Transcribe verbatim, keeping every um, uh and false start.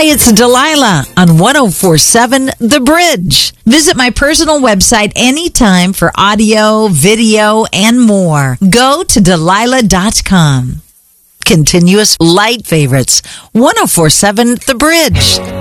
Hi, it's Delilah on one oh four seven The Bridge. Visit my personal website anytime for audio, video, and more. Go to Delilah dot com. Continuous light favorites, one oh four seven The Bridge.